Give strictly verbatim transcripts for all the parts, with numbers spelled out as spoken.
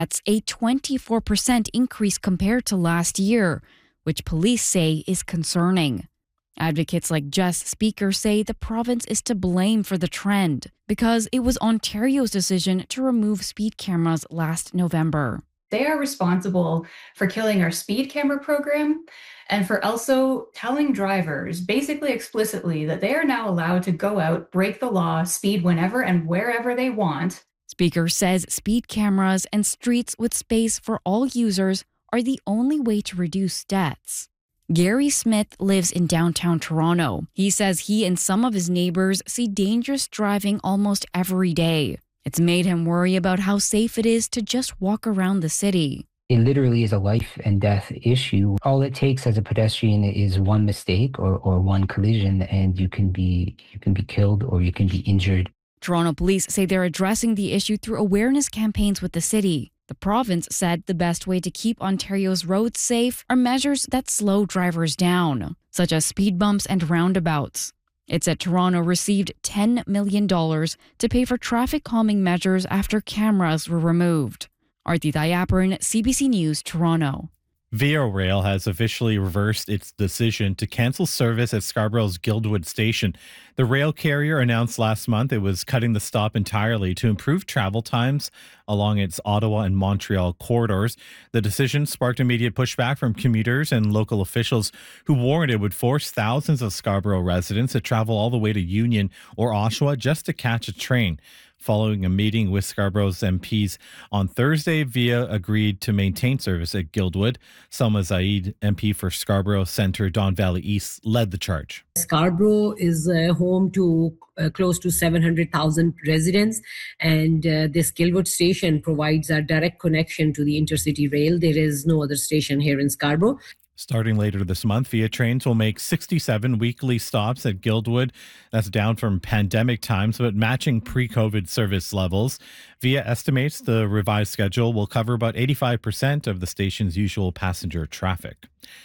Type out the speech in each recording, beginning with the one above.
That's a twenty-four percent increase compared to last year, which police say is concerning. Advocates like Jess Speaker say the province is to blame for the trend because it was Ontario's decision to remove speed cameras last November. They are responsible for killing our speed camera program and for also telling drivers, basically explicitly, that they are now allowed to go out, break the law, speed whenever and wherever they want. Speaker says speed cameras and streets with space for all users are the only way to reduce deaths. Gary Smith lives in downtown Toronto. He says he and some of his neighbors see dangerous driving almost every day. It's made him worry about how safe it is to just walk around the city. It literally is a life and death issue. All it takes as a pedestrian is one mistake or, or one collision, and you can be you can be killed or you can be injured. Toronto police say they're addressing the issue through awareness campaigns with the city. The province said the best way to keep Ontario's roads safe are measures that slow drivers down, such as speed bumps and roundabouts. It said Toronto received ten million dollars to pay for traffic calming measures after cameras were removed. Arti Dayaparan, C B C News, Toronto. Via Rail has officially reversed its decision to cancel service at Scarborough's Guildwood station. The rail carrier announced last month it was cutting the stop entirely to improve travel times along its Ottawa and Montreal corridors. The decision sparked immediate pushback from commuters and local officials who warned it would force thousands of Scarborough residents to travel all the way to Union or Oshawa just to catch a train. Following a meeting with Scarborough's M Ps on Thursday, Via agreed to maintain service at Guildwood. Salma Zaid, M P for Scarborough Centre, Don Valley East, led the charge. Scarborough is uh, home to uh, close to seven hundred thousand residents, and uh, this Guildwood station provides a direct connection to the intercity rail. There is no other station here in Scarborough. Starting later this month, Via trains will make sixty-seven weekly stops at Guildwood. That's down from pandemic times, but matching pre-COVID service levels. Via estimates the revised schedule will cover about eighty-five percent of the station's usual passenger traffic.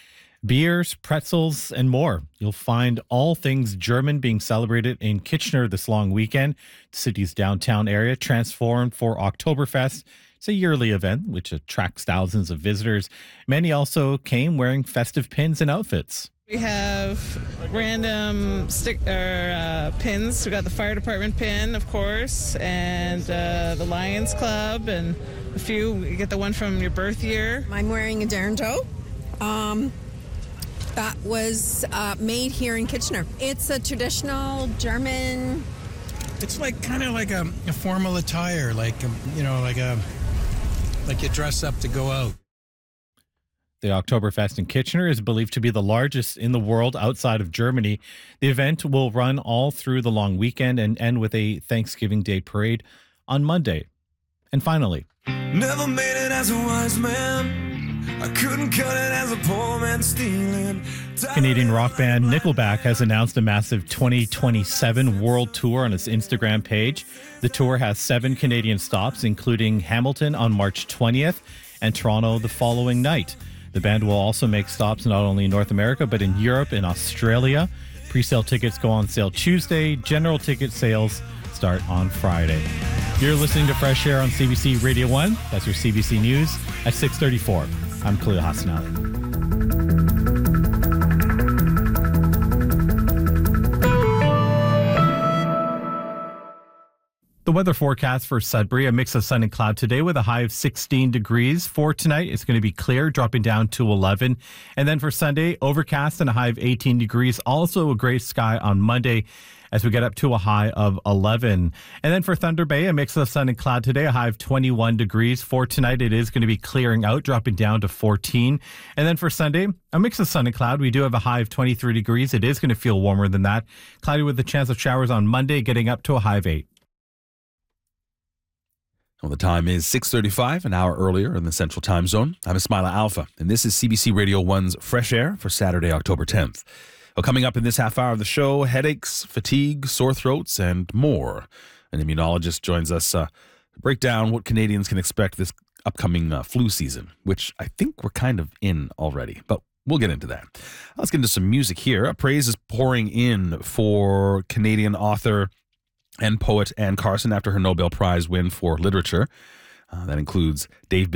Beers, pretzels, and more. You'll find all things German being celebrated in Kitchener this long weekend. The city's downtown area transformed for Oktoberfest. It's a yearly event which attracts thousands of visitors. Many also came wearing festive pins and outfits. We have random stick or uh, pins. We got the fire department pin, of course, and uh, the Lions Club, and a few. You get the one from your birth year. I'm wearing a Darren Toe. Um, that was uh, made here in Kitchener. It's a traditional German. It's like kind of like a, a formal attire, like a, you know, like a. Like you dress up to go out. The Oktoberfest in Kitchener is believed to be the largest in the world outside of Germany. The event will run all through the long weekend and end with a Thanksgiving Day parade on Monday. And finally, never made it as a wise man. I couldn't cut it as a poor man stealing. Canadian rock band Nickelback has announced a massive twenty twenty-seven world tour on its Instagram page. The tour has seven Canadian stops, including Hamilton on March twentieth and Toronto the following night. The band will also make stops not only in North America, but in Europe and Australia. Pre-sale tickets go on sale Tuesday. General ticket sales start on Friday. You're listening to Fresh Air on C B C Radio one. That's your C B C News at six thirty-four. I'm Khalil Hassan. The weather forecast for Sudbury, a mix of sun and cloud today with a high of sixteen degrees. For tonight, it's going to be clear, dropping down to eleven. And then for Sunday, overcast and a high of eighteen degrees. Also a gray sky on Monday as we get up to a high of eleven. And then for Thunder Bay, a mix of sun and cloud today, a high of twenty-one degrees. For tonight, it is going to be clearing out, dropping down to fourteen. And then for Sunday, a mix of sun and cloud. We do have a high of twenty-three degrees. It is going to feel warmer than that. Cloudy with a chance of showers on Monday, getting up to a high of eight. Well, the time is six thirty-five, an hour earlier in the Central Time Zone. I'm Ismaila Alpha, and this is C B C Radio one's Fresh Air for Saturday, October tenth. Well, coming up in this half hour of the show, headaches, fatigue, sore throats, and more. An immunologist joins us uh, to break down what Canadians can expect this upcoming uh, flu season, which I think we're kind of in already, but we'll get into that. Let's get into some music here. Praise is pouring in for Canadian author and poet Anne Carson after her Nobel Prize win for literature. Uh, that includes Dave